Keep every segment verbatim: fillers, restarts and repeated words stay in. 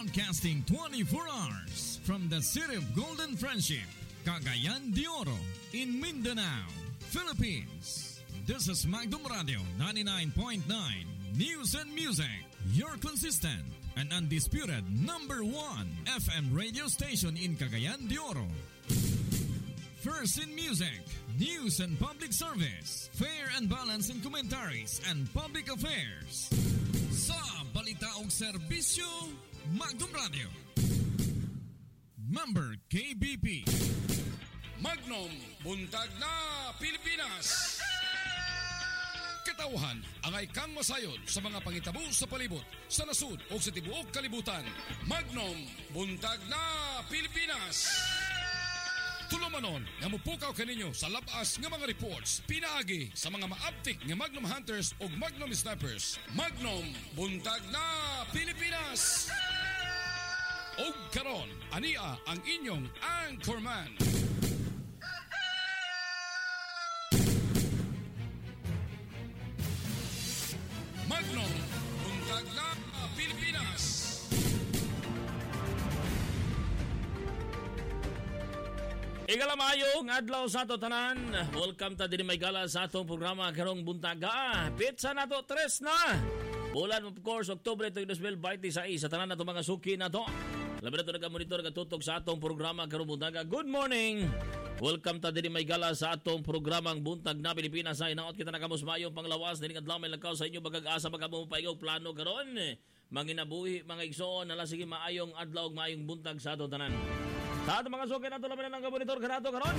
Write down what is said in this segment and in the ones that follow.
Broadcasting twenty-four hours from the city of Golden Friendship, Cagayan de Oro, in Mindanao, Philippines. This is Magdum Radio ninety-nine point nine News and Music, your consistent and undisputed number one F M radio station in Cagayan de Oro. First in music, news and public service, fair and balanced in commentaries and public affairs. Sa balita og serbisyo, Magdum Radio. Member K B P. Magnum, buntag na Pilipinas. Katauhan, angay kang masayod sa mga pangitabo sa palibot, sa nasud o sa tibuok kalibutan. Magnum, buntag na Pilipinas. Tulumanon, nga mupukaw kaninyo sa labas nga mga reports, pinaagi sa mga maaptik nga Magnum Hunters o Magnum Snipers. Magnum, buntag na Pilipinas. O karon, ania ang inyong anchorman. Magnum, buntag na Pilipinas. Igalamayo, ngadlaw sa ato tanan. Welcome ta din may gala sa atong programa karong buntaga. Pizza na to, tres na. Bulan of course, Oktubre twenty twenty-six sa tanan na to mga suki na to. Labi na to nag-monitor katutok sa atong programa karong buntaga. Good morning. Welcome ta din may gala sa atong programang Buntag na Pilipinas. Ay naot kita nakamusmayong panglawas. Dining adlaw may lakaw sa inyo bagag-asa magkamupaigaw plano karon. Manginabuhi, mga igsoon, nala sige maayong adlaw, maayong buntag sa atong tanan. Sa ato mga suki na ito labi na ng monitor kanato karon.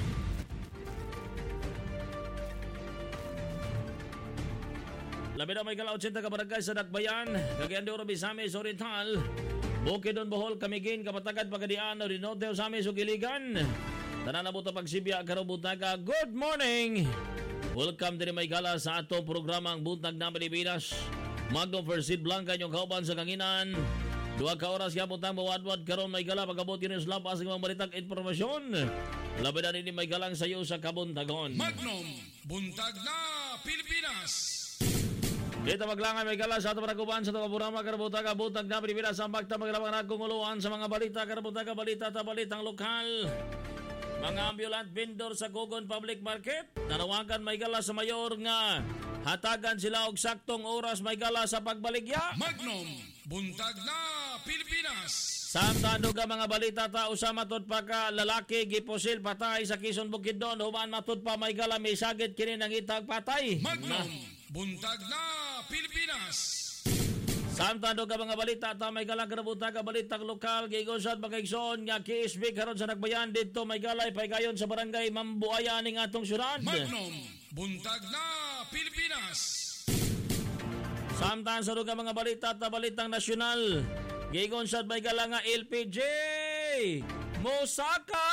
Labi na may gala eighty kabarangay sa Dakbayan, Cagayan de Oro, Misamis Oriental, Bukidnon, Bohol, Camiguin, Kapatagan, Pagadian, Orinote, Osamis, Ugiligan. Tanan na buta pagsibya karong buntaga. Good morning. Welcome din may gala sa atong programang Buntag na Pilipinas. Magnum First Seed Blanca inyong kauban sa kanginan. Duha ka oras yapon tang mawadwad karon may gala pagabot yun sa labas ng mga balitang informasyon. Labi na rin may galang sa iyo sa kabuntagon. Magnum, buntag na Pilipinas. Dito maglangan may gala sa ato paraguban sa itong programa karabutaga buntag na Pilipinas. Ang bagta maglabang nagkunguluan sa mga balita karabutaga balita ta balitang lokal. Mga ambulant vendor sa Gogon Public Market nanawagan may gala sa mayor nga hatagan sila og saktong oras may gala sa pagbaligya. Magnum, buntag na Pilipinas. Samtando ka mga balita ta usa matud pa ka lalaki giposil patay sa Quezon Bukidnon human matud pa may gala may sagit kini nang itag patay. Magnum, na. buntag na Pilipinas. Samtando ka mga balita ta may gala karabuta ka balitang lokal giigosad magaigsoon nga K S B karon sa Nagbayan didto may galay paygayon sa barangay Mambuaya ning atong syudad. Magnum, buntag na Pilipinas. Samtang sa mga mga balita ta balitang nasyonal giigosad may gala nga L P G Mosaka.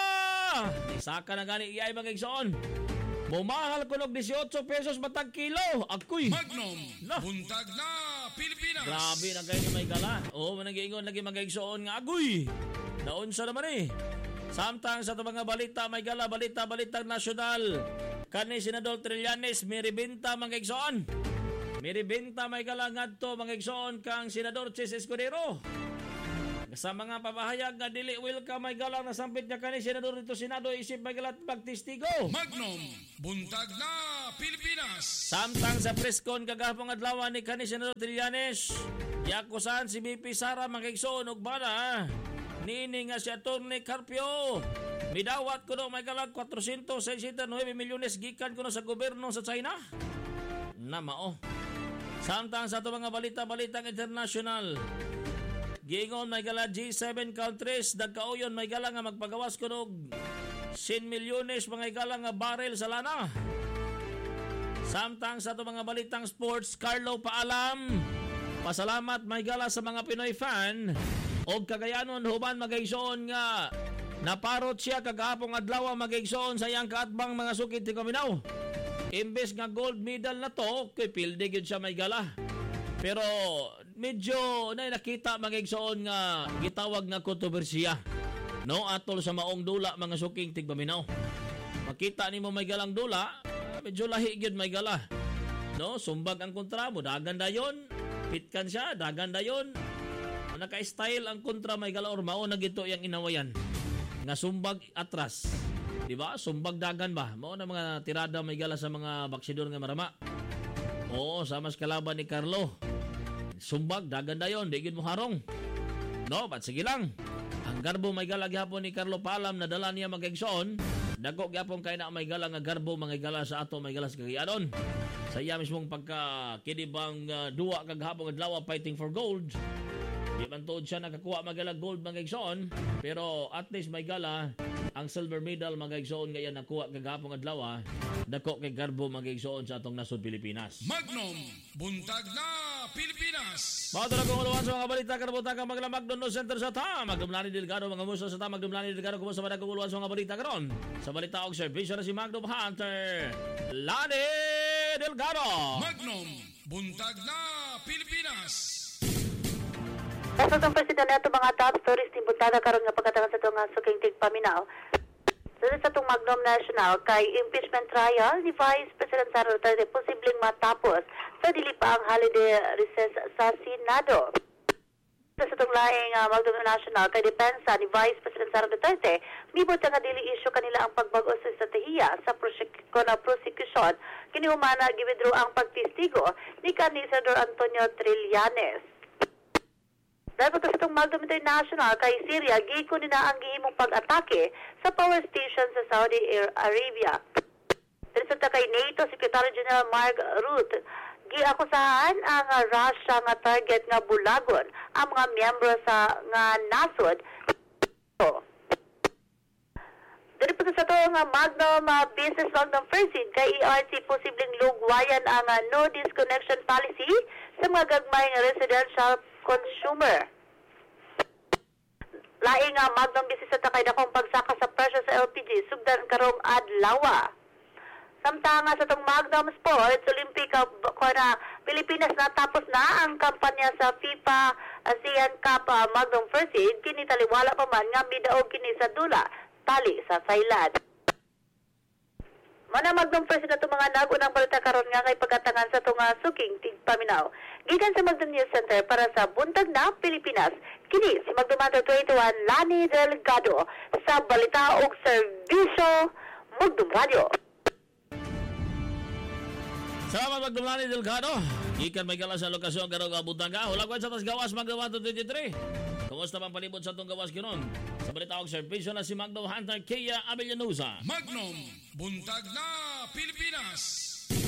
Saka na gani iyay magaigsoon. Mumahal ko ng eighteen pesos matag kilo. Ako'y Magnum, na. buntag na Pilipinas. Grabe na kayo ni may gala. Oo, manag-iingon lagi magaigsoon nga agoy. Daon sa naman eh. Samtang sa ito mga balita, may gala, balita, balitang nasyonal. Kani Senador Trillanes, may ribenta magaigsoon. May ribenta may gala nga ito magaigsoon kang Senador Chis Escudero. Sa mga pabahayag nga dili welcome may galang nasampit niya kani Senador dito Senado isip may galat magtistigo. Magnum, buntag na Pilipinas. Samtang sa preskon kagahapon adlaw ni kani Senador Trillanes, yakusan si B P Sara magaigsoon og bala. Nini nga si Attorney Carpio. Midawat ko no may galang four hundred sixty-nine milyones gikan ko no sa gobyerno sa China. Na mao. Samtang sa ito mga balita-balitang international, giingon may gala G seven countries dagkauyon may gala nga magpagawas kunog one milyones mga gala nga barrel sa lana. Samtang sa ito mga balitang sports, Carlo paalam. Pasalamat may gala sa mga Pinoy fan og Cagayanon human magaigsoon nga naparot siya kagahapong adlaw magaigsoon sa iyang kaatbang mga sukit ti Kaminaw. Imbes nga gold medal na to, kay pilde gyud siya may gala. Pero medyo na nakita magaigsoon nga gitawag nga kontrobersiya. No, atol sa maong dula mga suking tigbaminaw. Makita nimo may galang dula, medyo lahi gyud may gala. No, sumbag ang kontra mo, dagan dayon, pitkan siya, dagan dayon. naka-style ang kontra may gala or mao na gito yang inawayan. Nga sumbag atras. Di ba? Sumbag dagan ba? Mao na mga tirada may gala sa mga baksidor nga marama. Oo, sa mas kalaban ni Carlo. Sumbag dagan dayon, di gid mo harong. No, but sige lang. Ang garbo may gala gyapon ni Carlo Palam na dala niya magigsoon. Dako gyapon kay na may gala nga garbo mga gala sa ato may gala sa kagayanon. Sa iya mismong pagka kinibang uh, duwa kaghapon adlaw fighting for gold. Di man tuod siya nakakuha magala gold magigsoon, pero at least may gala ang silver medal magigsoon ngayon nakuha kaghapon adlaw. Dako kay garbo magigsoon sa atong nasod Pilipinas. Magnum Buntag na Pilipinas. Mao na kung uluwan sa mga balita karabutan kang maglamag doon no center sa ta. Magdumlani Delgado mga muso sa ta magdumlani Delgado kumusta ba kung uluwan sa mga balita karon? Sa balita og servisyo na si Magnum Hunter Lani Delgado. Magnum Buntag na Pilipinas. Sa itong presidente na itong mga top stories ni Buntada karon nga pagkatangan sa itong suking tigpaminaw. Sa itong Magnum National kay impeachment trial ni Vice President Sara Duterte posibleng matapos sa dili pa ang holiday recess sa Senado. Sa itong laing uh, Magnum National kay depensa ni Vice President Sara Duterte, mibot nga dili issue kanila ang pagbag-o sa estratehiya sa prosecution kinihumana giwithdraw ang pagtistigo ni kanhi Senador Antonio Trillanes. Dahil po sa itong Magnum International kay Syria, giko nila ang gihimong pag-atake sa power station sa Saudi Arabia. Resulta kay NATO Secretary General Mark Rutte, giakusahan ang Russia nga target nga bulagon ang mga miyembro sa nga nasod. Dahil po sa ito nga Magnum uh, Business Magnum First kay E R C posibleng lugwayan ang uh, no disconnection policy sa mga gagmay nga residential consumer. Laing nga Magnum Business at kay dakong pagsaka sa presyo sa L P G sugdan karong adlaw. Samtanga sa itong Magnum Sports Olympic uh, na Pilipinas natapos na ang kampanya sa FIFA ASEAN Cup uh, Magnum First Aid kini taliwala pa man nga midaog kini sa dula tali sa Thailand. Mana Magnum First na itong mga nagunang balita karon nga kay pagkatangan sa itong uh, suking tigpaminaw. Gikan sa Magnum News Center para sa Buntag na Pilipinas. Kini si Magnum Hunter twenty-one Lani Delgado sa balita ug serbisyo Magnum Radio. Salamat Magnum Lani Delgado. Gikan may gala sa lokasyon karong Buntag. Wala ko sa tas gawas Magnum Hunter twenty-three. Kumusta man palibot sa itong gawas kinon? Sa balita og serbisyo na si Magnum Hunter Kia Abellanusa. Magnum Buntag na Pilipinas.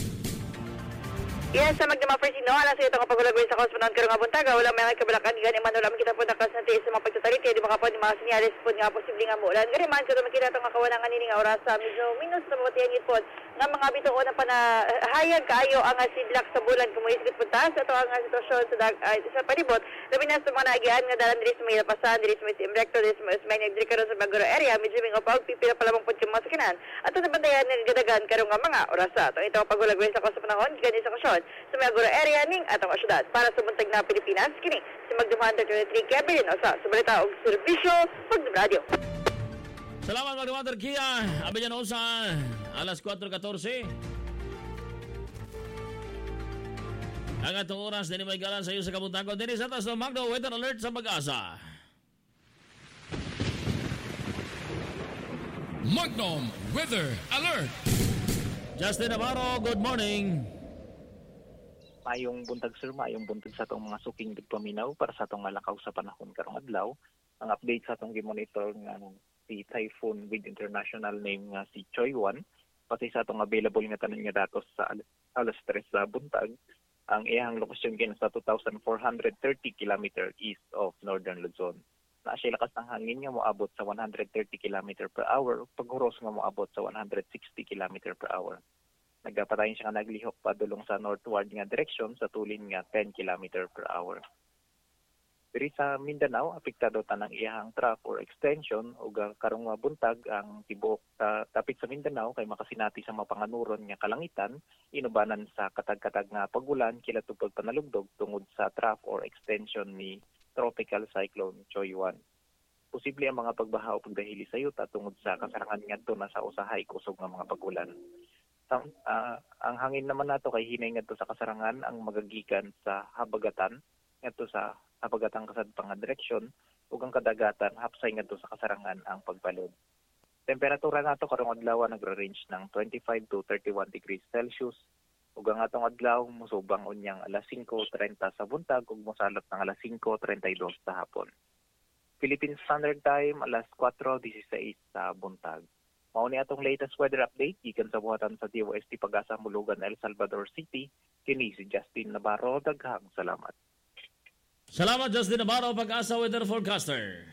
Yes, sa Magnum First no, alas ito nga pagulagwin sa kosmonaut karong Buntaga, wala may kabalakan gani man wala kita po nakas na sa mga pagtutalite, di makapon di mga sinyalis po nga posible nga mulan. Gani man sa makita itong kawanangan nini nga oras sa medyo minus na mabatihan po nga mga bituo na pa na hayag kaayo ang sidlak sa bulan kumuisgit punta sa ito ang sitwasyon sa, dag, ay, sa palibot. Labi na sa mga naagian nga dalan diri sa may lapasan, diri sa may Imrecto, diri sa may nagdiri karon sa Maguro area, medyo may upag pipila pa lamang po yung mga sakinan. At sa bandayan nga gadagan karong nga mga orasa. Ito ito ang pagulagwin sa kosmonahon, gani sa kasyon sa Maguro area ning atong asyudad. Para sa Buntag na Pilipinas, kini si Magnum Hunter twenty-three Kevin Osa sa balita og serbisyo Magnum Radio. Salamat Magnum Hunter Kia Abellanusa. Alas four fourteen. Ang atong oras din may galan sa iyo sa Kabuntagon. Din sa taas ng Magno Weather Alert sa Pag-asa. Magnum Weather Alert. Justin Navarro, good morning. Mayong buntag sir, mayong buntag sa atong mga suking tigpaminaw para sa atong malakaw sa panahon karong adlaw. Ang update sa atong gimonitor nga si typhoon with international name nga si Choi one. Pati sa atong available nga tanan nga datos sa alas tres sa buntag. Ang iyang lokasyon kina sa two thousand four hundred thirty kilometer east of Northern Luzon. Na siya lakas ng hangin nga moabot sa one hundred thirty kilometer per hour, paghuros nga moabot sa one hundred sixty kilometer per hour. Nagapatayon siya nga naglihok padulong sa northward nga direksyon sa tulin nga ten kilometer per hour. Diri sa Mindanao, apektado tanang iyang trough or extension o karong buntag ang tibuok ta, tapit sa Mindanao kay makasinati sa mapanganuron nga kalangitan, inubanan sa katag-katag nga pagulan kila tupod panalugdog tungod sa trough or extension ni Tropical Cyclone Choi one. Posible ang mga pagbaha o pagdahili sa yuta tungod sa kasarangan ngadto na sa usahay kusog nga mga pagulan. Ang, uh, ang hangin naman nato kay hinay ngadto sa kasarangan ang magagikan sa habagatan ngadto sa habagatang kasad pang nga direksyon ug ang kadagatan hapsay ngadto sa kasarangan ang pagbalod. Temperatura nato karong adlaw nagre-range ng twenty-five to thirty-one degrees Celsius ug ang atong adlaw musubang unyang alas singko trenta sa buntag ug mosalot ng alas singko treinta y dos sa hapon. Philippine Standard Time alas kuwatro dieciséis sa buntag. Mao ni atong latest weather update gikan sa buhatan sa D O S T Pag-asa Mulugan, El Salvador City. Kini si Justin Navarro, daghang salamat. Salamat Justin Navarro, Pag-asa Weather Forecaster.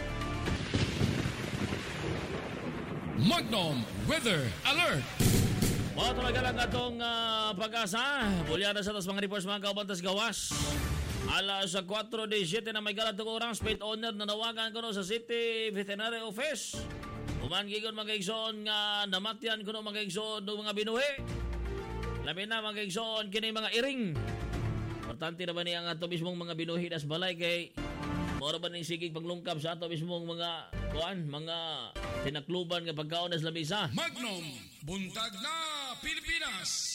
Magnum Weather Alert! Mga talaga lang atong uh, Pag-asa. Bulya na sa tas mga reports mga kaubantas gawas. Alas kuwatro diecisiete na may galatong oras, pet owner na nawagan ko no sa City Veterinary Office. Uman gigon mga igsoon nga namatyan ko no mga igsoon ng mga binuhi. Labi na mga igsoon kini mga iring. Importante na ba niya ang ato mismong mga binuhi nas balay kay moro ba ning sigig paglungkap sa ato mismong mga kuan, mga tinakluban nga pagkaon nas lamisa. Magnum Buntag na Pilipinas.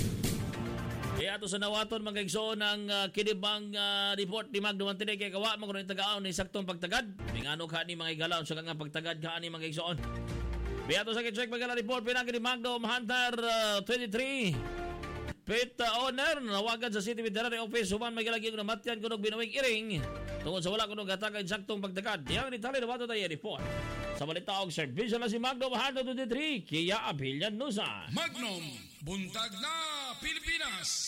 Kaya ato sa nawaton mga igsoon ang uh, kinibang uh, report ni Magnum Antinde kay kawa mo kuno tagaon ni saktong pagtagad. Mingano ka ni mga igalaw sa nga pagtagad ka ni mga igsoon. Kaya ato sa check mga report pinagi ni Magnum Hunter uh, twenty-three. Pet uh, owner nawagan sa City Veterinary Office human may galagi na matyan kuno binuwing iring tungod sa wala kuno gatagay saktong pagtagad. Yang detalye na bato tayo report. Sa balita og serbisyo na si Magnum Hunter twenty-three Kia Abilyan Nusa. Magnum Buntag na Pilipinas.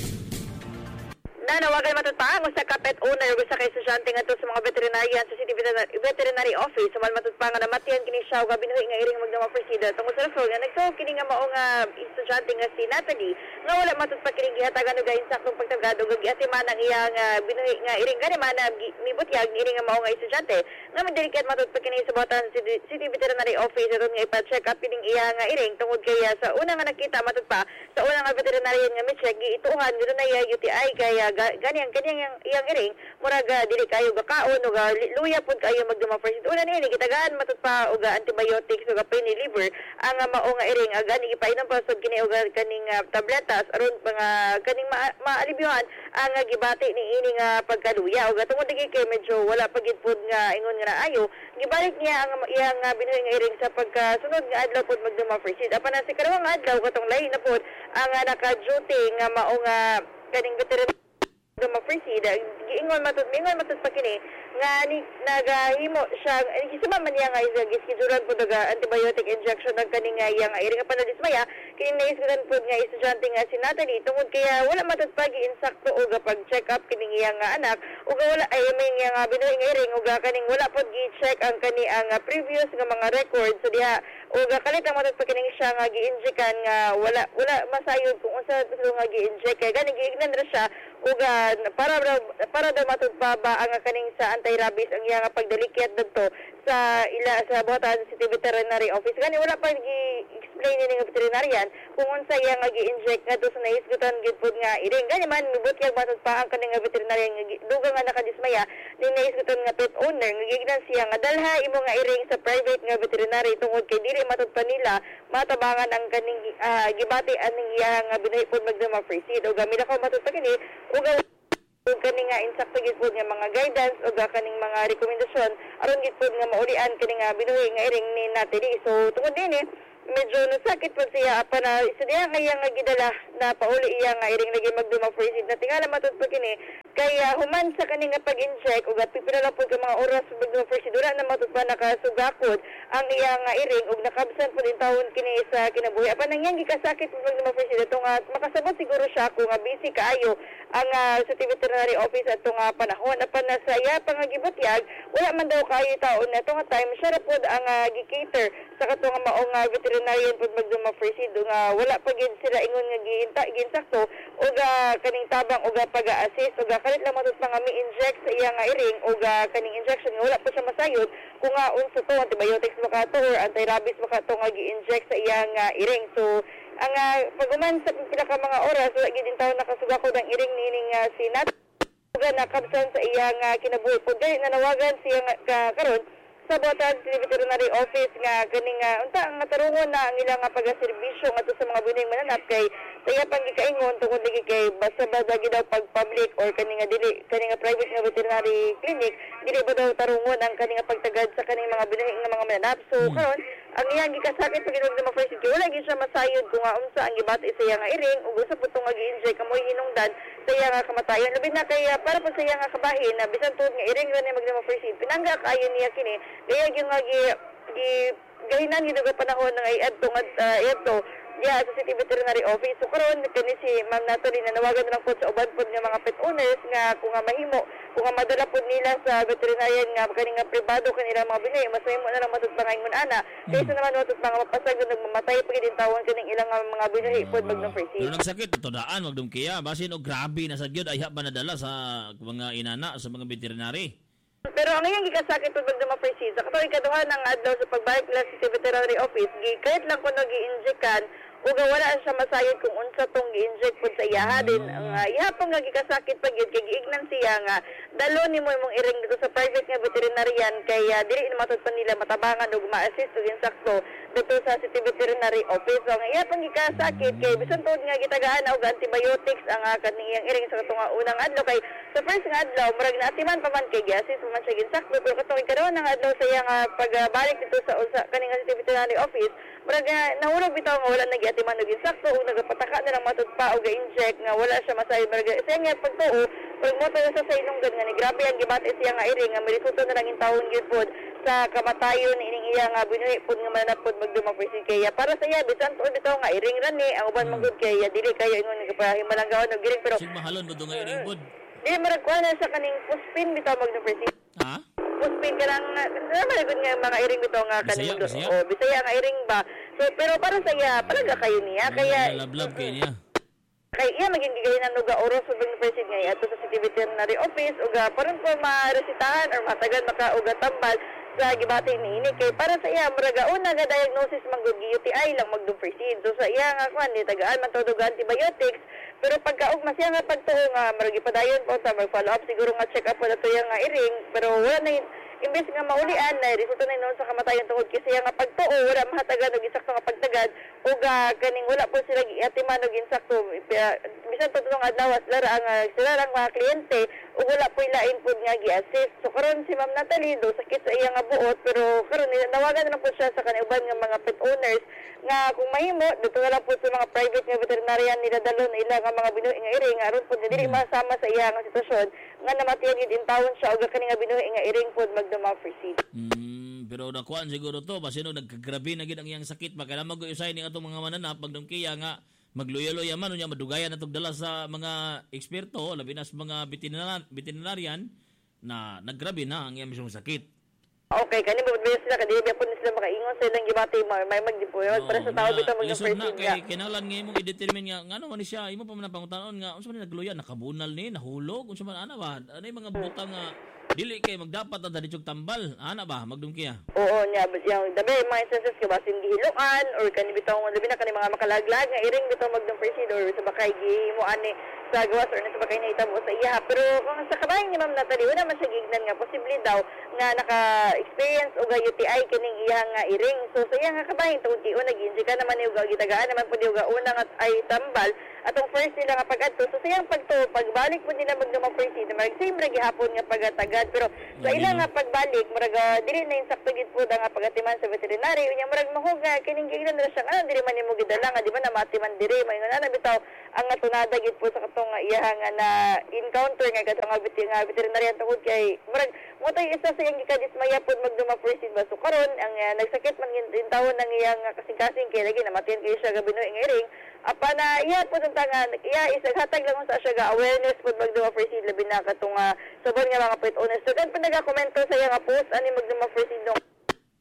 Nanawagan matutpang sa kapet owner ug sa kay estudyante ngadto sa mga veterinarian sa City Veterinary Office sa matutpang nga namatian kini siya ug binuhi nga iring magdama presida tungod sa referral nga nagsuo kini nga mao nga estudyante nga si Natalie nga wala matutpang kini gihatagan og insaktong pagtagad ug giatiman ang iyang uh, binuhi nga iring gani man mibutyag ni iring nga mao nga estudyante nga madelikat matutpang kini sa buhatan sa City Veterinary Office aron nga ipa-check up kining iyang nga iring tungod kaya sa una nga nakita matutpa sa una nga veterinarian nga mi-check giituhan gid na iya U T I kaya gani ang kanyang iyang, iyang iring murag uh, dili kayo gakaon o uh, luya pud kayo magduma first una niini gitagaan matutpa og uh, antibiotics o pain reliever ang uh, mao nga iring uh, gani ipainom pa sud kini og uh, kaning uh, tabletas aron mga kaning ma- maalibyuhan ang uh, gibati ni ini nga pagkaluya og uh, tungod digi kay medyo wala pa gid pud nga ingon nga ayo gibalik niya ang iyang uh, binuhi nga iring sa pagkasunod nga adlaw pud magduma first apan na si karawang adlaw katong lain na pud ang uh, naka-duty nga mao nga kaning veterinary Duma presida giingon matud mingon matud pa kini nga ni nagahimo siya kisama man niya nga giskiduran pud og antibiotic injection ng kaning nga iyang iring pa na dismaya kini naisgutan pud nga estudyante nga si Natalie tungod kaya wala matud pa giinsakto og pag check up kining iyang anak ug wala ay may nga binuhi nga iring ug kaning wala pud gi-check ang kani ang previous nga mga records so diha ug kalit ang matud pa kining siya nga gi-injekan nga wala wala masayod kung unsa nga gi-inject kay gani giignan ra siya ug para para daw matugpaba ang kaning sa anti-rabies ang iyang pagdelikat dito sa ila sa buhatan sa City Veterinary Office gani wala pa gi-explain ni nga veterinarian kung unsa iyang gi-inject ngadto sa naisgutan gid pud nga iring gani man mibutyag matugpa ang kaning veterinarian nga dugang nga nakadismaya ni naisgutan nga pet owner nga gignan siya nga dalha imo nga iring sa private nga veterinary tungod kay dili matugpa nila matabangan ang kaning uh, gibati aning iyang binuhi pud magdama free seed ug gamit ako matugpa kini ug ug kani nga insakto gid pud nga mga guidance ug kaning mga rekomendasyon aron gid pud nga maulian kini nga binuhi nga iring ni Natalie so tungod dinhi medyo nasakit po siya apa na isa diya nga iyang gidala na pauli iya nga iring lagi magduma for isid na tingala matud po kini kaya human sa kani nga pag-inject ug pipila lang po ka mga oras magduma for isid wala na matud pa nakasugakod ang iya nga iring ug nakabsan po din taon kini sa kinabuhi apa nang yang gikasakit po magduma for isid ato nga makasabot siguro siya ako nga busy kaayo ang uh, sa veterinary office ato nga panahon apa na sa iya pangagibutyag wala man daw kayo taon na ato nga time siya ra pod ang uh, gi-cater sa kato nga maong uh, veterinarian pud magduma first aid nga wala pa gid sila ingon nga giinta ginsakto o ga kaning tabang o ga pag-assist o ga kalit lang matud pa nga mi-inject sa iya nga iring o ga kaning injection nga wala pa siya masayod kung nga unsa to antibiotics baka to or anti-rabies baka to nga gi-inject sa iya nga iring so ang uh, paguman sa pila ka mga oras wala gid din tawo nakasugakod ang iring nining uh, sinat ug nakabsan sa iya nga kinabuhi pud dili nanawagan siya nga karon sa Botag Veterinary Office nga kaning uh, unta ang natarungon na ang ilang uh, pagaserbisyo ngadto sa mga binuhing mananap kay saya pang gikaingon tungod lagi kay basta ba lagi daw pag public or kaning nga dili kaning nga private nga veterinary clinic dili ba daw tarungon ang kaning nga pagtagad sa kaning mga binuhing nga mga mananap. So hmm. karon ang iyang gikasakit pag inog na ma-first kay wala gyud siya masayod kung nga unsa ang gibati sa iya nga iring ug usa pud nga gi-inject kamoy hinungdan sa iya nga kamatayon labi na kay uh, para po sa iya nga kabahin na bisan tuod nga iring ra ni magna ma-first pinangga kaayo niya kini kaya yung nga gi, gi gahinan yun nga panahon ng ay adto nga uh, adto diya sa City Veterinary Office. So karon kani si Ma'am Natalie na nawagan na lang po sa uban po nga mga pet owners nga kung nga mahimo kung nga madala po nila sa veterinarian nga kani nga pribado kanila mga binay mas mahimo na lang matud pangaingon ana mm. kaysa naman matud mga mapasag na nagmamatay pa gid tawon kaning ilang mga binay po mag no first pero nagsakit to daan wag dum kiya basin og grabe na sa gyud ay ba nadala sa mga inana sa mga veterinary. Pero ang iyang gikasakit pag magduma-proceed, sa katong ikaduha ng adlaw sa pagbalik nila sa Veterinary Office, kahit lang kung nag-i-injectan, o wala siya masayod kung unsa tong gi-inject pud sa iyaha din ang uh, ihapon nga gikasakit pag yun kay giignan siya nga dalo nimo imong iring dito sa private nga veterinarian kay uh, dili na matud pa nila matabangan ug ma-assist ug insakto dito sa City Veterinary Office. So ang ihapon gikasakit kay bisan tuod nga gitagaan og antibiotics ang uh, kaniyang iring sa katong unang adlaw kay sa first nga adlaw murag naatiman pa man kay gi-assist pa man siya ginsakto pero katong ikaduha nga adlaw sa iyang uh, pagbalik dito sa usa kaning City Veterinary Office murag uh, nahulog bitaw nga wala nag atiman og insakto ug nagapataka na lang matud pa og ga-inject nga wala siya masayo murag siya nga pagtuo pag mo sa sa inunggan nga ni grabe ang gibati siya nga iring nga milisuto na lang intawon gyud pod sa kamatayon ining iya nga binuhi pod nga mananap pod magdumapisi kaya para sa iya bisan tuod bitaw nga iring ra ni ang uban magud kay dili kayo ingon nagapahimalanggawan og giring pero sig mahalon pod nga iring pod dili murag kuha na sa kaning puspin bitaw magdumapisi ha puspin ka lang naman gud nga mga iring bitaw nga kaning o bisaya nga iring ba so pero para sa iya palaga kayo niya kaya lablab kay niya kay iya maging gigahinan og oras sa University nga ato sa City Veterinary Office ug paron ko ma-resitahan or matagan maka og tambal sa gibati niini kay para sa iya muraga una nga diagnosis manggod U T I lang magdumpersin so sa iya nga kwan ni tagaan man todo antibiotics pero pagkaugma siya nga pagtuo nga murag ipadayon po sa mag follow up siguro nga check up po nato yang nga iring pero wala na imbes nga maulian na resulta na noon sa kamatayon tungod kasi nga pagtuo wala mahatagan og insakto nga pagtagad ug uh, kaning wala po sila giatiman og insakto bisan pa tong adlaw sila ang uh, sila ang mga kliyente ug wala po ilain pud nga gi-assist so karon si Ma'am Natalie do sakit sa iya nga buot pero karon nawagan na lang po siya sa kanang uban nga mga pet owners nga kung mahimo dito na lang po sa mga private nga veterinarian nila dalon ila nga mga binuhi nga iring aron pud dili masama sa iya nga sitwasyon nga namatiyan gid in town siya ug kani nga binuhi nga iring pud magduma-proceed. Mm, pero nakuan siguro to basino nagkagrabe na gid ang iyang sakit magkala mag-usay ning atong mga mananap pagdungkiya nga magloya-loya man unya madugayan natog dala sa mga eksperto labi na sa mga veterinarian veterinarian na naggrabe na ang iyang mismong sakit. Okay, kani ba bilis sila kadi ba pud sila makaingon sa ilang gibati may magdipuyo para sa tawo bitaw mag-first na kay kinahanglan nga imong i-determine nga ngano man siya imo pa man panguntanon nga unsa man nagluya nakabunal ni nahulog unsa man ana ba anay mga butang nga dili kay magdapat ang dali tambal ana ba magdungkiya oo nya yung dabe mga instances ka basin gihiluan or kani bitaw labi na kani mga makalaglag nga iring bitaw magdungkiya or sa bakay gihimo ani sa gawas or sa bakay na itabo sa iya pero kung sa kabahin ni Ma'am Natalie wala man siya gignan nga posible daw nga naka-experience og U T I kining iya nga iring so sa iya nga kabahin tungod kay una gi-inject ka naman og gitagaan naman pud og una nga ay tambal atong first nila nga pag-adto so sayang pagto pagbalik pud nila magduma-first na mag same ra gihapon nga pagatagad pero sa ilang nga pagbalik murag uh, dili na insakto gid pud nga pagatiman sa veterinary unya murag mahog nga kining gignan ra siya ano dili man nimo gidala nga di ba na matiman diri may nga bitaw ang tunada gid po sa katong iya nga na encounter nga katong nga veterinarian tungod kay murag mo tay isa sa iyang gikadismaya pud magduma-first ba so karon ang uh, nagsakit man gid tawon ng iyang kasing-kasing kay lagi namatian kay siya gabi no iring apa na iya po ng tangan iya isaghatag lang sa siya ga awareness pud magduma-first labi na katong uh, sabon nga mga pet owners so kan pa nagakomento sa iya nga post ani magduma-first no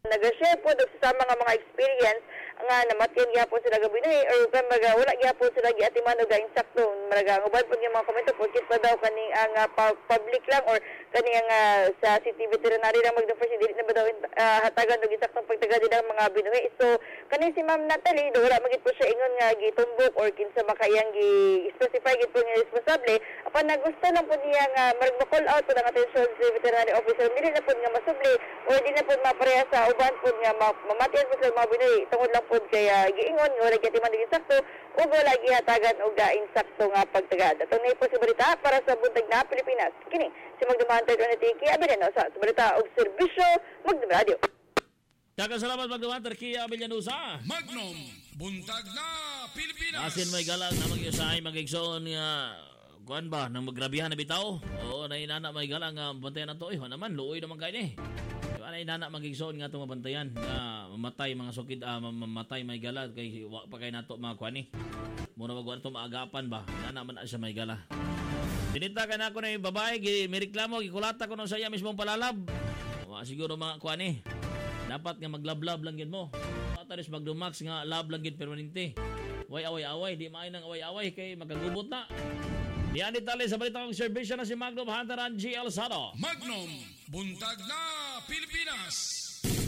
nag-share po dito sa mga mga experience nga namatyan gyapon sila gabi na or kung maga wala gyapon sila giatiman og insakto maraga ubad po yung mga komento po kit pa daw kani ang uh, public lang or kani ang uh, sa city veterinary lang magdefense dili na ba daw uh, hatagan og insaktong pagtaga din ang mga binuhi. So kani si Ma'am Natalie do wala magit po siya ingon nga gitumbok or kinsa makayang gi-specify gid po nga responsable apan nagusto lang po niya nga marag ma-call out po ng attention sa veterinary officer dili na po nga masubli or di na po mapareha sa uban po nga mamatian po sa mga binuhi tungod lang po kaya giingon nga wala gyud man insakto ug wala gihatagan og insakto nga pagtagad. Atong nay po si balita para sa buntag na Pilipinas. Kini si Magduma Hunter Trinity Abellano sa balita og serbisyo Magduma Radio. Daghang salamat Magduma Hunter Abellano. Magnum buntag na Pilipinas. Asin may galang na mag-usahay mag-igsoon nga kuan ba nang magrabihan na bitaw. Oo na inana may galang nga bantayan nato eh naman luoy naman kay ni. Ano inana magigsoon nga itong mabantayan na mamatay mga sukid, uh, mamatay may gala kay wa pa kay nato mga kuani muna wag ito maagapan ba inana man siya may gala. Dinita ka na ako na yung babae may reklamo gikulata ko nung sa iya mismong palalab wa siguro mga kuani dapat nga maglablab lang gid mo mataris magdumax nga lab lang gid permanente way away away di maayo nang away away kay magagubot na. Yan itali sa balitang serbisyo na si Magnum Hunter Angie Alzado. Magnum buntag na Pilipinas.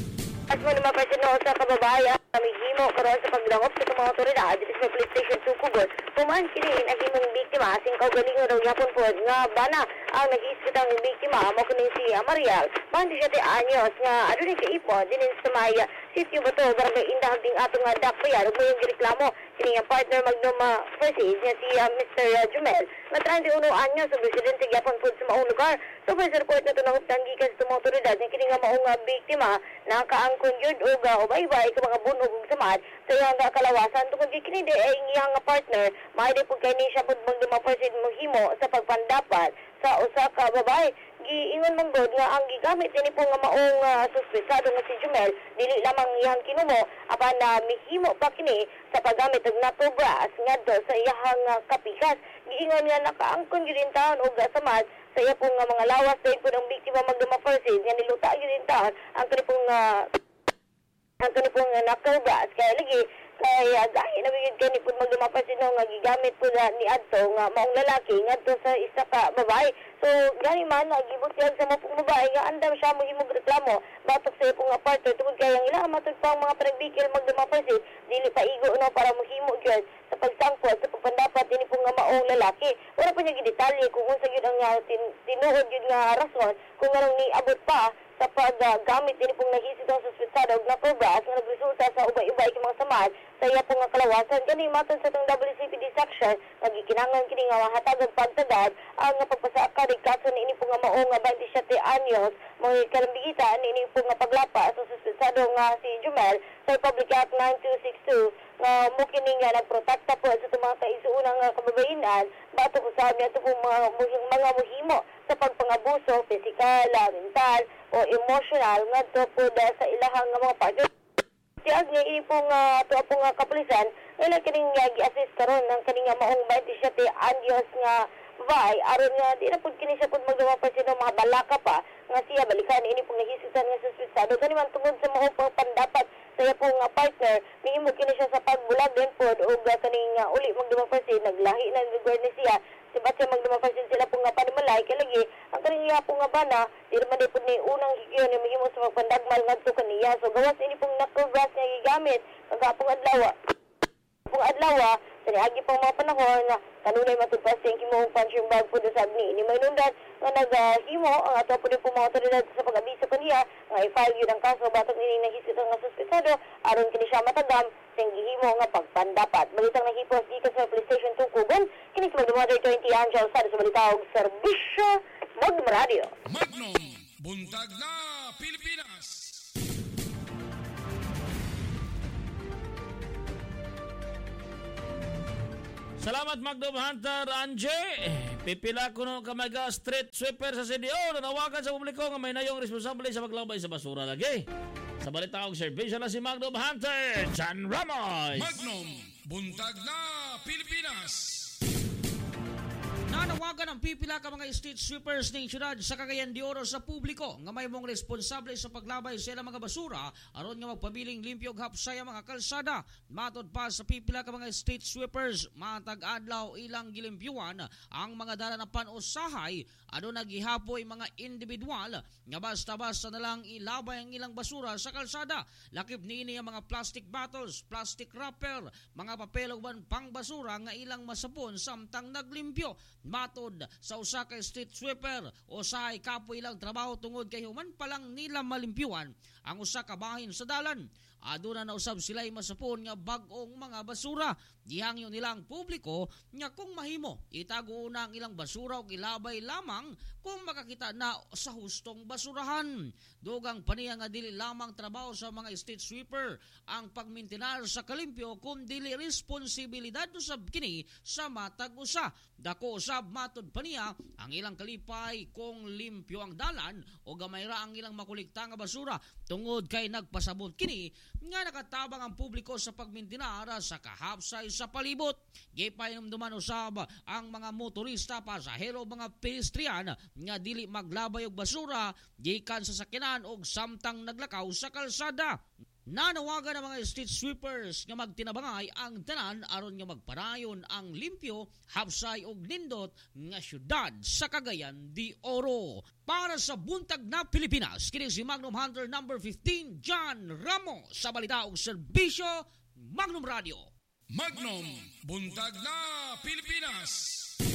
At mo naman presino sa kababayan, namihimo karoon sa paglangop sa mga otoridad dito sa police station Tukugon. Puman kini ang imong biktima asing kaugalingon daw yapon po nga bana ang nag-iiskit ang biktima mo kuning si Marial. twenty-seven anyos nga adunay kay ipon din sa Maya Sitio Bato barangay Indahag ding ato nga dakpayan ug mayong gireklamo kini ang partner Magnum uh, Prestige nga si uh, Mister Uh, Jumel nga thirty-one anyos ug residente gyapon po sa maong lugar. So sa report na ito nangutang gikan sa mga otoridad nga kini nga maong uh, biktima nakaangkon yun o uh, ubay-ubay ka mga bunog ug samad sa iyang uh, kalawasan tungod kay kini di ay iyang uh, partner maayde pud kay ni siya pud Magnum Prestige mohimo sa pagpandapat sa usa ka babae. Giingon man god nga ang gigamit ini po nga maong uh, suspisado nga si Jumel dili lamang iyang kinumo apan na uh, mihimo pa kini sa paggamit og natural grass ngadto sa iyang uh, kapikas. Giingon nga nakaangkon gyud in taon og samad sa iya pong uh, mga lawas din po ng biktima Magnum Prestige nga niluta gyud in taon ang kani pong uh, ang kani pong uh, natural grass kaya lagi kaya dahil nabigid kani po Magnum Prestige nga gigamit po na ni adto nga maong lalaki ngadto sa isa ka babae. So, gani man, nagibot yan sa mga pong babae nga andam siya mo himog reklamo batok sa ipong apartment tungod kaya ang ilang matod pa ang mga panagbikil Magnum Prestige dili pa igo no para mohimo gyud sa pagsangkot sa pagpandapat ini pong nga maong lalaki. Wala pa niya gidetalye kung unsa gyud ang uh, tin, tinuod gyud nga rason kung anong niabot pa sa paggamit uh, ini pong nahisit ang suspetsado og napobras nga nagresulta sa ubay-ubay kay mga samad sa iya pong nga kalawasan. Kani matod sa itong W C P D section nagikinangan kini nga mahatagan pagtagad ang uh, pagpasaka kaso ni ini po nga maong nga twenty-seven anyos mga kalambigitan ni ini po nga paglapa sa suspensado nga si Jumel sa Republic Act nine two six two nga mo kini nga nagprotekta po sa mga kaisuunang uh, kababainan bato ko sa niya ito po mga, mga muhimo sa pagpangabuso physical, mental o emotional nga ito po sa ilahang nga mga partner. Tiyag nga ini po nga ito po nga kapulisan ila kining nga gi-assist karon ng kining nga maong twenty-seven anyos nga babae aron nga di na pud kini siya pud magduwa pa sino mga balaka pa nga siya balikan ini pong nahisitan nga suspetsado kani man tungod sa mga pandapat sa iya pong uh, partner mihimo kini siya sa pagbulag din pod ug uh, kaning uh, uli magduwa pa siya naglahi na lugar ni siya sibat siya magduwa pa siya sila pong nga panimalay kay lagi ang kaning iya pong nga bana di man di pud ni unang higyon ni mihimo sa pagpandagmal ngadto kaniya so gawas ini pong knuckle grass nga gigamit kagapong adlaw pong adlaw sa niagi pang mga panahon na kanunay matugpasing kimong punching bag po sa agni. Ini may nundan nga naghimo ang ato po din po mga otoridad sa pag-abiso kaniya nga i-file yun ang kaso batang ini nahisit nga suspetsado aron kini siya matagam sa gihimo nga pagpandapat. Balitang nahipos gikan sa police station Tukugon kini sa Magnum twenty Angel sa sa balita og serbisyo Magnum Radio. Magnum buntag na Pilipinas. Salamat Magnum Hunter Angie. Pipila ko no kamaga street sweeper sa C D O. Nanawagan sa publiko nga may nayong responsable sa paglabay sa basura lagi. Sa balita og serbisyo na si Magnum Hunter John Ramos. Magnum buntag na Pilipinas. Nanawagan ang pipila ka mga street sweepers ng syudad sa Cagayan de Oro sa publiko nga may mong responsable sa paglabay sa ilang mga basura aron nga magpabiling limpyo og hapsay ang mga kalsada. Matod pa sa pipila ka mga street sweepers, matag adlaw ilang gilimpyuan ang mga dala na panusahay ano nagihapoy mga individual nga basta-basta na lang ilabay ang ilang basura sa kalsada. Lakip niini ang mga plastic bottles, plastic wrapper, mga papel ug pang basura nga ilang masapon samtang naglimpyo. Matod sa usa ka street sweeper, usahay kapoy ilang trabaho tungod kay human pa lang nila malimpyuan ang usa ka bahin sa dalan. Aduna na usab sila'y masapon nga bag-ong mga basura. Gihangyo nila ang publiko nga kung mahimo itago na ang ilang basura o ilabay lamang kung makakita na sa hustong basurahan. Dugang paniya nga dili lamang trabaho sa mga street sweeper ang pagmintinar sa kalimpyo kung dili responsibilidad usab kini sa matag usa. Dako usab matod paniya ang ilang kalipay kung limpyo ang dalan o gamay ra ang ilang makulikta nga basura tungod kay nagpasabot kini nga nakatabang ang publiko sa pagmintinara sa kahapsay sa palibot. Gipainomduman usab ang mga motorista, pasahero, mga pedestrian nga dili maglabay og basura gikan sa sakyanan og samtang naglakaw sa kalsada. Nanawagan ang mga street sweepers nga magtinabangay ang tanan aron nga magparayon ang limpyo, hapsay ug nindot nga syudad sa Cagayan de Oro. Para sa Buntag na Pilipinas, kini si Magnum Hunter number fifteen, John Ramos sa balita ug serbisyo Magnum Radio. Magnum Buntag na Pilipinas.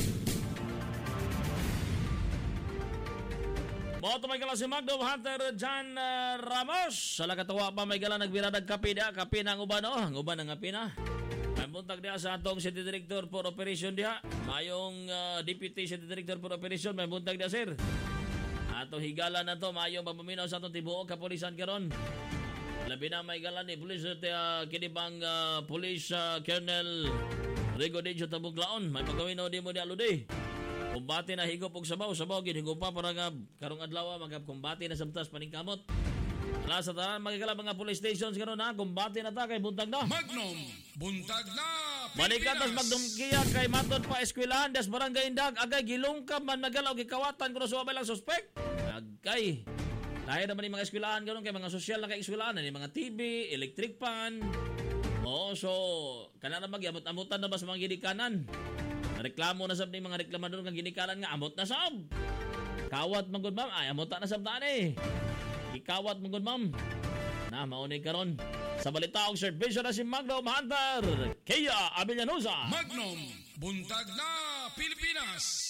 Boto may gala si Magnum Hunter John uh, Ramos. Sa lakatawa pa may gala nagbiradag kape dia. Kape na ang uban o. Ang uban ang kape na. May buntag dia sa atong City Director for Operation dia. Mayong uh, Deputy City Director for Operation. May buntag dia sir. Atong higala na to. Mayong pagpaminaw sa atong tibuok kapulisan karon. Labi na may gala ni Police uh, kinibang uh, Police uh, Colonel Rigo Dejo Tabuglaon. May pagkawin o di mo di aludi. Kumbati na higop og sabaw, sabaw gid higop pa para nga karong adlaw magab kumbati na sabtas paningkamot. Ala sa tanan magigala mga police stations karon na kumbati na ta kay buntag na. Magnum Buntag na Pilipinas. Balikan Magnum kiya kay matod pa eskwelahan des barangay Indag agay gilungkab man magalaw gikawatan kuno sa lang suspect. Agay. Dahil naman ni mga eskwelahan karon kay mga sosyal na kay eskwelahan ni mga T V, electric pan. Oh, so kana na magyamot-amutan na ba sa mga gidikanan? Reklamo na sab ni mga reklamador nga ginikalan nga amot na sab. Kawat man gud ma'am, ay amot na sab tani. Ikawat man gud ma'am. Na mauni karon sa balita og serbisyo na si Magnum Hunter Kaya Abellanosa. Magnum Buntag na Pilipinas.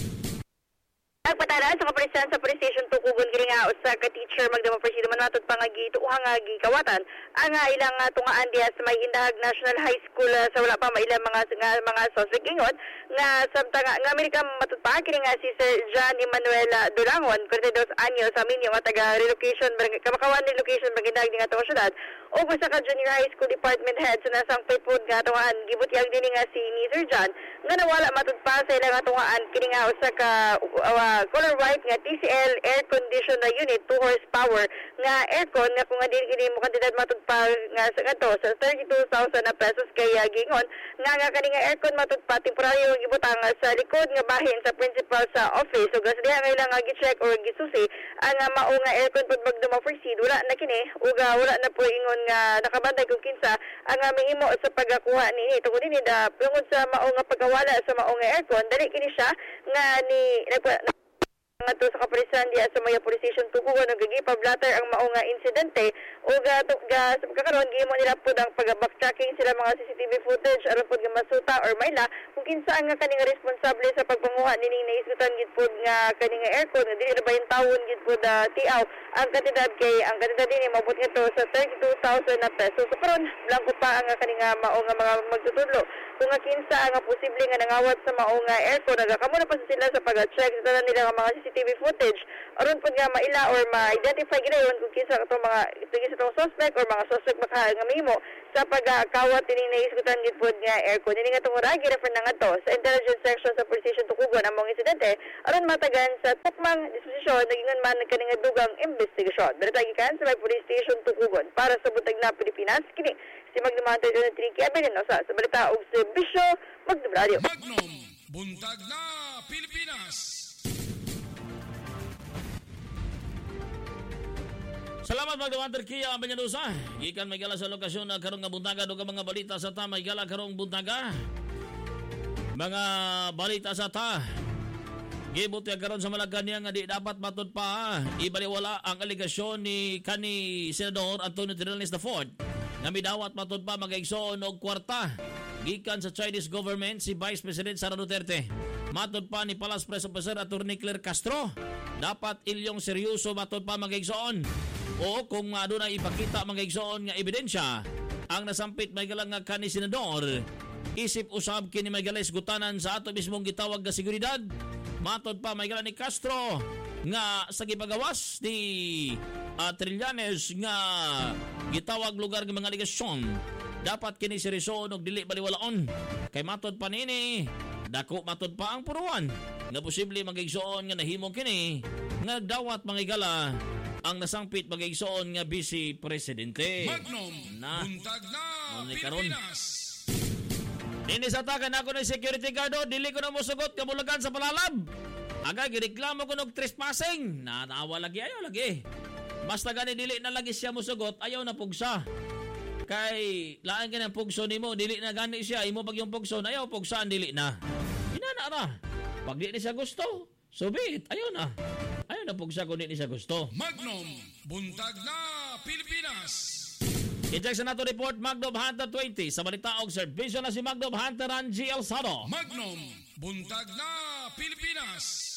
Nagpataran sa kapulisan sa Police Station Tukugon kini nga usa ka teacher magdamo presido man matod pangagi tuuhang nga gikawatan ang uh, ilang uh, tungaan diha sa may Indahag National High School uh, sa wala pa mailang mga nga, mga suspect ingon nga samtang nga Amerika matod pa kini nga si Sir John Emmanuel uh, Durangon, forty-two anyos sa minyo nga taga relocation barangay Kamakawan relocation barangay Indahag nga tuwa syudad o usa ka junior high school department head sa nasang paypod nga tungaan gibutyag dinhi nga si ni Sir John nga nawala matod pa sa ilang tungaan kini nga usa ka uh, color white nga T C L air conditioner unit two horsepower nga aircon nga kung nga dili kini mo kandidat matud pa nga sa kanto sa thirty-two thousand na pesos kay uh, gingon nga nga kani nga aircon matud pa temporaryo gibutang uh, sa likod nga bahin sa principal sa office ug so, diha nga ilang uh, gi-check or gisusi ang uh, mao nga aircon pud magduma proceed wala na kini ug uh, wala na po ingon nga nakabantay kung kinsa ang uh, mihimo sa pagkuha nini tungod dinhi da tungod sa mao nga pagkawala sa mao nga aircon dali kini siya nga ni nagpa, nga to sa kapulisan diya sa Maya Police Station Tukugon nagagipablatter ang mao nga insidente o ga, ga sa pagkakaroon gihimo nila pud ang pag-backtracking sila mga C C T V footage aron pud nga masuta or mayla kung kinsa nga kaning responsable sa pagpanguha nining naisgutan gid pud nga kaning aircon nga dili na ba yung tawon gid pud uh, tiaw ang kantidad kay ang kantidad dinhi mabot nito sa thirty-two thousand na pesos so karon blanco pa ang kaning nga mao nga mga magtutudlo kung nga kinsa nga posible nga nangawat sa mao nga aircon nagakamo na pa sila sa pag-check sa tanan nila nga mga C C T V footage aron pud nga maila or ma-identify gid yon kung kinsa katong mga tingin sa tong suspect or mga suspect maka nga mimo sa pagkawat ini naisgutan gid pud nga aircon ini nga tungod agi refer na nga to sa intelligence section sa Police Station Tukugon among insidente aron matagan sa tukmang disposisyon nagingon man kani nga dugang investigasyon balita gikan sa may Police Station Tukugon para sa Buntag na Pilipinas kini si Magnum Hunter Kaya Abellanosa sa balita og serbisyo Magnum Radio. Magnum Buntag na Pilipinas. Salamat magdawang terkiya ang banyanusa. Gikan may gala sa lokasyon na karong nga buntaga do mga balita sa ta may gala karong buntaga. Mga balita sa ta. Gibot ya karon sa Malacanang nga di dapat matud pa ibaliwala ang aligasyon ni kani Senador Antonio Trillanes the fourth nga midawat matud pa magaigsoon og kwarta gikan sa Chinese government si Vice President Sara Duterte. Matud pa ni Palace Press Officer Attorney Claire Castro dapat ilyong seryoso matud pa magaigsoon o kung aduna ipakita magaigsoon nga ebidensya ang nasampit may galang nga kani Senador isip usab kini may galis gutanan sa ato mismong gitawag nga seguridad. Matod pa may galang ni Castro nga sa gipagawas ni uh, Trillanes nga gitawag lugar ng mga aligasyon dapat kini seryoso og dili baliwalaon kay matod pa nini dako matod pa ang puruan nga posible magigsoon nga nahimo kini nga dawat mangigala ang nasangpit magigsoon nga Vice Presidente. Magnum, na buntag na Pilipinas. Pilipinas. Nini sa takan ako ng security guard o, dili ko na musugot kabulagan sa palalab. Agay, gireklamo ko ng trespassing. Natawa lagi, ayaw lagi. Basta gani dili na lagi siya musugot, ayaw na pugsa. Kay, laan ka ng pugso ni mo, dili na gani siya, imo pag yung pugso, ayaw pugsaan, dili na. Inana na. Pag di ni siya gusto, subit, ayaw na. Ayaw na pugsa kung di ni siya gusto. Magnum, buntag na Pilipinas. I-check sa nato report, Magnum Hunter twenty. Sa balita og servisyo na si Magnum Hunter Angie Alzado. Magnum, buntag na Pilipinas.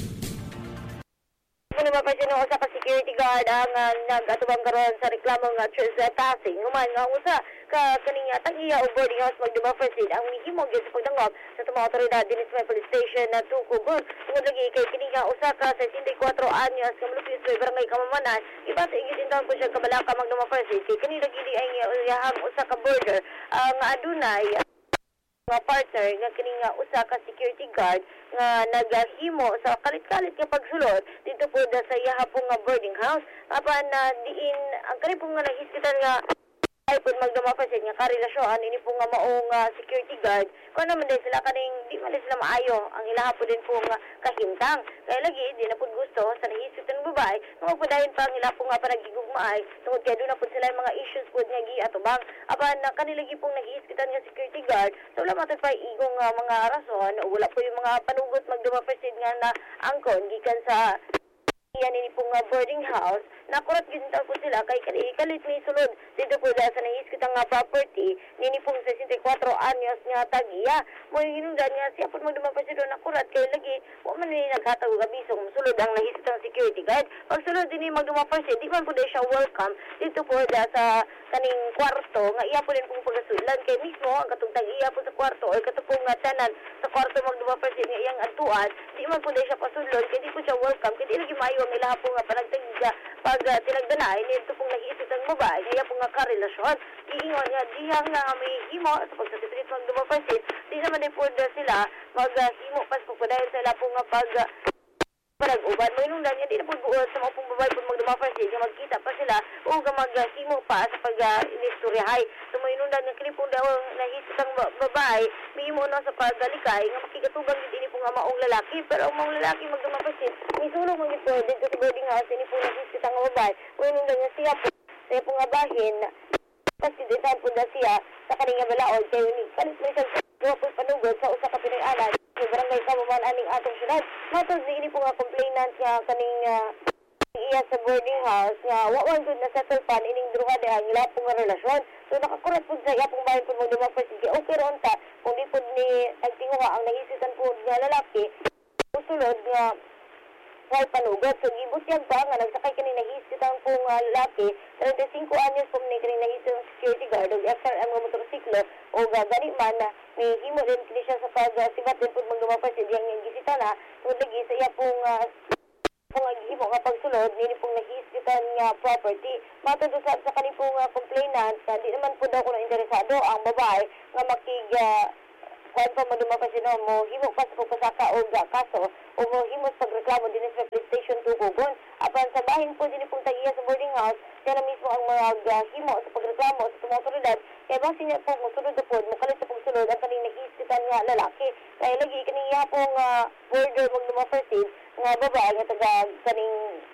Muna mapasin ako sa ka-security guard ang uh, nag-atubang karon sa reklamo nga trespassing. Human nga usa ka kaning tag-iya o boarding house magdumafasid ang mihimog sa pagdangop sa tumang otoridad din sa police station na Tukugon. Tungod lagi kay kini nga usa ka sesenta-kwatro anyos ka malupit sa barangay Kamamanan. Iba sa igit intawon po siya kabalaka magdumafasid kay kini lagi di ay uyahang usa ka border ang uh, adunay nga partner nga kini nga usa ka security guard nga naghimo sa kalit-kalit nga pagsulod dito po da sa iyaha po nga boarding house apan na uh, diin ang kani po nga nahispital nga ay po magdumafasid nga karelasyon ini po nga maong uh, security guard kung naman din sila kaning di man sila maayo ang ilaha po din po nga kahimtang kaya lagi di na po gusto sa nahisip ng babae nga magpadayon pa ang ilaha po nga panagigugmaay tungod kaya doon na po sila mga issues po nga giatubang apan na kanilagi pong nahihispitan nga security guard so wala matag pa igong uh, mga rason o wala po yung mga panugot magdumafasid nga na angkon gikan sa yan ini pong uh, boarding house nakurat gintaw po sila kay kalit ni sulod dito po dahil sa nahiskit ang uh, property nini pong sesenta-kwatro anyos nga tagiya mo hinundan nga siya po magdumapasid doon nakurat kay lagi po man ni naghatag og abiso sulod ang nahiskit ang security guard pag sulod din ni magdumapasid di man po dahil siya welcome dito po dahil sa kaning kwarto nga iya po din pong pagasulan kay mismo ang katong tagiya po sa kwarto o katong pong uh, tanan sa kwarto magdumapasid nga iyang atuan di man po dahil siya pasulod kay di po siya welcome kay di lagi maayo ang ilaha po nga panagtagiya pag uh, tinagdanay nito pong nahiisip ang babae kaya po nga karelasyon iingon nga diha nga may himo sa pagsasitrit magdumapasid di naman din po sila maghimo uh, pas po dahil sa ila po nga pag uh, panag-uban mo inundan nga di na po buot sa mga pong babae po magdumapasid nga magkita pa sila o nga maghimo pa sa pag-inistoryahay uh, so mo inundan nga kini pong daw nahiisip ang babae may himo na sa pagdalikay nga makikatugang hindi po nga maong lalaki pero ang maong lalaki magdumapasid may sulong mga po dito sa boarding house ini po nahiisip ang babae mo inundan nga siya po siya po nga bahin kasi design po na siya sa kanina balaod kayo ni kalit mo isang po panugod sa usa ka pinag-anan sa barangay Kamamanan aning atong syudad matod di ini po nga complainant nga kaning uh, iya sa boarding house nga wawan good na settle pan ining druha de ang ila po nga relasyon so nakakurat po sa iya pong bahin po magdumapasid kaya okay ron ta kung di po ni nagtinguha ang nahisitan po nga lalaki usulod nga kay panugod so gibutyag pa nga nagsakay kani nahispitang pong uh, lalaki thirty-five anyos po ni kani nahisipang security guard og F R M nga motorsiklo o uh, gani man na may himo din kini siya sa pag-sibat din po magdumapasid yang yung gisita na tungod lagi sa iya pong uh, pong himo nga pagsulod nini pong nahispitan nga property matod usab sa kani pong uh, complainant uh, di naman po daw kuno interesado ang babae nga makig uh, kung pa madumapasid no mo himo pa sa pagpasaka o uh, kaso o mo himo sa pagreklamo din sa police station Tukugon apan sa bahin po din pong tagiya sa boarding house kaya na mismo ang mga uh, himo sa pagreklamo reklamo sa tumang otoridad kay base niya po musunod na po mukalit sa pagsulod ang kaning nag-iisitan nga lalaki kay lagi kaniya pong uh, border mag dumapersid nga babae nga taga kaning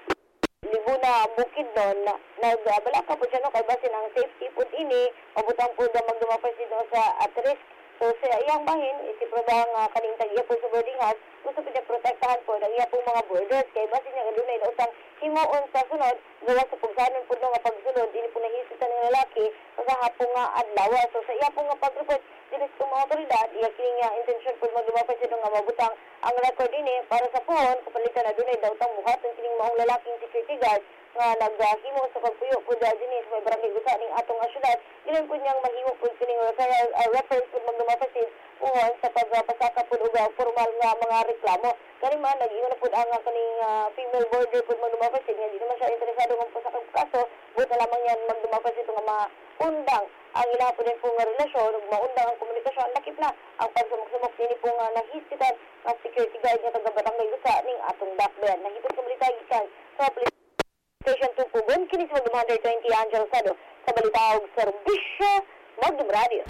libo na bukid doon na nagbalaka po siya no kay base ng safety po ini mabutang po na mag dumapersid no sa at risk. So sa iyang bahin, isip na ba nga kaning tag-iya po sa boarding house, gusto po niya protektahan po ng iya pong mga borders. Kaya base niya nga dunay na usang himuon sa sunod, gawa sa pagsanon po nga pagsunod, hindi po nahisitan ng lalaki, sa hapong nga adlaw. So sa iya pong nga pag-report, dinis po mga otoridad, iya kining nga intention po magdumapay siya nga mabutang ang record ini para sa puhon, kapalitan na dunay daw tang buhat ng kining maong lalaking security guard nga naghimo sa pagpuyo po dahil dinis may barangay gusa ning atong asyudad. Ginan po niyang mahimo po kining referral uh, reference po magdumapasin puhon sa pagpasaka po og formal nga mga reklamo. Kani man nag-ingon na po ang uh, kaning uh, female border po magdumapasin nga di naman siya interesado kung sa kaso, buta lamang yan magdumapasin nga maundang ang ila po din po nga relasyon ug maundang ang komunikasyon. Lakip na ang pagsumok-sumok nini po nga nahisitan ang security guard nga taga barangay gusa ning atong dakben. Nahipot sa balita gikan sa Station two Pugon, kini sa one twenty Angel Sado sa Balitaog Serbisyo, Magdum Radio.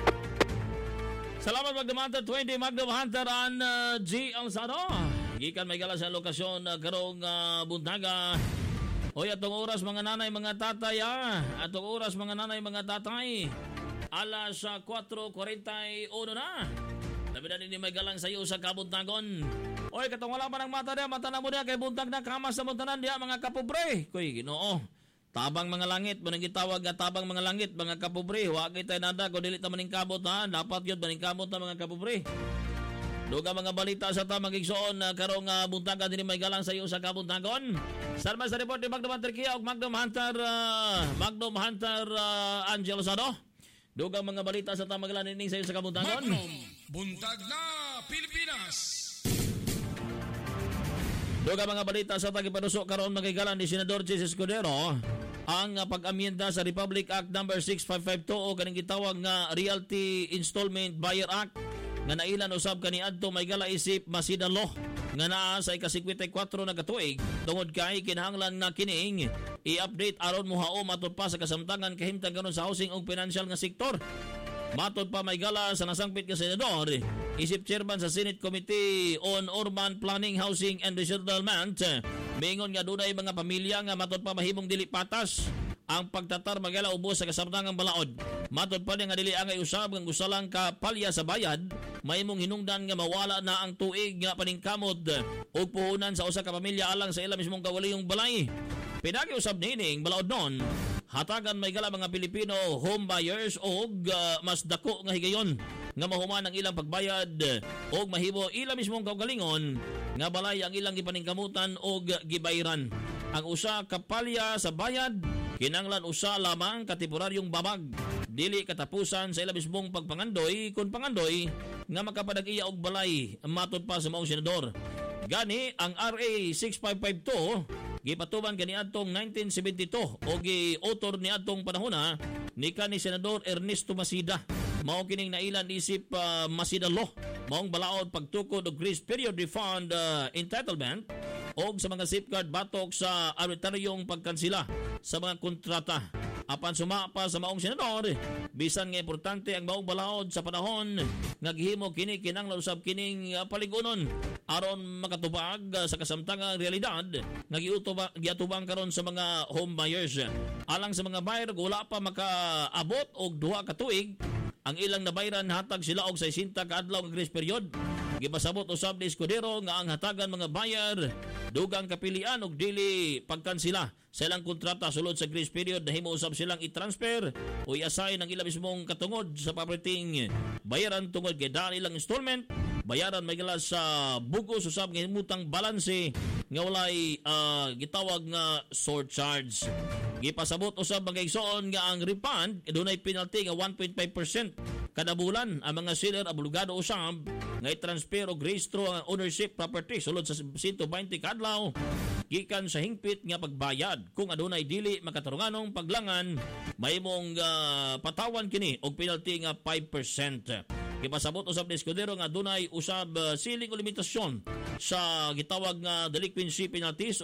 Salamat Magdum Hunter twenty, Magdum Hunter an uh, G. Alzado. Gikan may gala sa lokasyon uh, karong uh, buntaga. Hoy atong oras mga nanay, mga tatay ah. Atong oras mga nanay, mga tatay. Alas uh, four forty-one na. Labi na ni may galang sa iyo sa kabuntagon. Oy, katong wala pa ng mata niya, mata na mo niya, kay buntag na kamas sa muntanan niya, mga kapobre. Kuy, ginoo. Tabang mga langit, manang gitawag nga tabang mga langit, mga kapobre. Huwag tayo nada, kung dili ta maning kabot ha. Dapat yun, maning kabot na mga kapobre. Duga mga balita sa tamang igsoon, uh, karong uh, buntagan din may galang sa iyo sa kabuntagon. Sarma sa report ni Magnum Hunter Kia o Magnum Hunter, uh, Magnum Hunter uh, Angel Sado. Duga mga balita sa tamang galang sa iyo sa kabuntagon. Magnum, buntag na Pilipinas. Duga mga balita sa tagipanuso karon magigalan ni Senador Chis Escudero ang uh, pag-amyenda sa Republic Act number six five five two o kaning gitawag nga Realty Installment Buyer Act nga nailan usab kaniadto may gala isip masida law nga naa sa ika-fifty-four na katuig tungod kay kinahanglan na kining i-update aron mohaom matod pa sa kasamtangan kahimtang karon sa housing ug financial nga sektor. Matod pa may gala sa nasangpit ka senador, isip chairman sa Senate Committee on Urban Planning, Housing and Resettlement, mingon nga dunay mga pamilya nga matod pa mahimong dili patas ang pagtatar magala ubos sa kasamtangang balaod. Matod pa nga dili angay usab nga gusalang kapalya sa bayad, mahimong hinungdan nga mawala na ang tuig nga paningkamot ug puhunan sa usa ka pamilya alang sa ila mismong kawaliyong balay. Pinagi usab nining balaod non, hatagan may gala mga Pilipino home buyers og uh, mas dako nga higayon nga mahuman ang ilang pagbayad og mahimo ila mismong kaugalingon nga balay ang ilang gipaningkamutan og gibayran. Ang usa kapalya sa bayad kinanglan usa lamang katemporaryong babag, dili katapusan sa ila mismong pagpangandoy kun pangandoy nga makapadag-iya og balay. Matod pa sa maong senador, gani ang R A six five five two gipatuban kaniadtong nineteen seventy-two o gi-author niadtong panahona ni kanhi Senador Ernesto Masida. Mao kining nailan isip uh, Masida Law, maong balaod pagtukod og grace period refund uh, entitlement og sa mga safeguard batok sa arbitraryong pagkansila sa mga kontrata. Apan sumapa sa maong senador, bisan nga importante ang maong balaod sa panahon nga gihimo kini kinanglan usab kining uh, paligunon aron makatubag uh, sa kasamtangang realidad nga giatubang karon sa mga home buyers. Alang sa mga buyer wala pa makaabot og duha ka tuig ang ilang nabayran, hatag sila og sixty ka adlaw nga grace period. Gipasabot usab ni Escudero nga ang hatagan mga buyer dugang kapilian og dili pagkansila sa ilang kontrata sulod sa grace period, nahimo usab silang i-transfer o i-assign ang ilang mismong katungod sa pabriting bayaran tungod kay daan ilang installment. Bayaran may gala sa bugos usab nga himutang balanse nga walay uh, gitawag nga surcharge. Gipasabot usab mga igsoon nga ang refund dunay penalty nga one point five percent kada bulan. Ang mga seller obligado usab nga i-transfer og rehistro ang ownership property sulod sa one hundred twenty kadlaw gikan sa hingpit nga pagbayad. Kung adunay dili makatarunganong paglangan, mahimong uh, patawan kini og penalty nga five percent. Gipasabot usab ni Escudero nga dunay usab uh, siling o limitasyon sa gitawag nga delinquency penalties